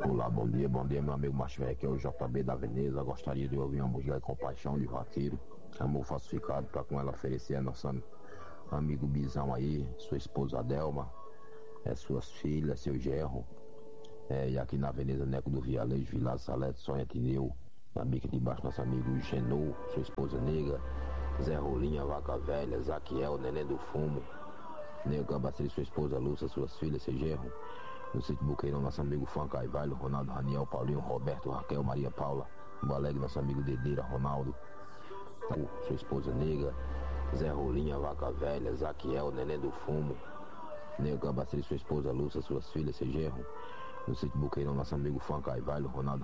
Olá, bom dia, meu amigo Macho Velho, aqui é o JB da Veneza. Gostaria de ouvir uma música de Compaixão de Vaqueiro, Amor Falsificado, para com ela oferecer a nosso amigo Bizão aí, sua esposa Adelma, suas filhas, seu genro, e aqui na Veneza Neco do Vialejo, Vila Salete, Sonha Tineu, na bica de baixo nosso amigo Genou, sua esposa Negra, Zé Rolinha, Vaca Velha, Zaquiel, Neném do Fumo, Nego Cabaceiro, sua esposa Lúcia, suas filhas, seu genro. No sítio Buqueirão, nosso amigo Fã Caivalho, Ronaldo, Raniel, Paulinho, Roberto, Raquel, Maria Paula, Baleg, nosso amigo Dedeira, Ronaldo, sua esposa Negra, Zé Rolinha, Vaca Velha, Zaquiel, Neném do Fumo, Nego Cabaceiro, sua esposa Lúcia, suas filhas, seu genro. No sítio Buqueirão, nosso amigo Fã Caivalho, Ronaldo,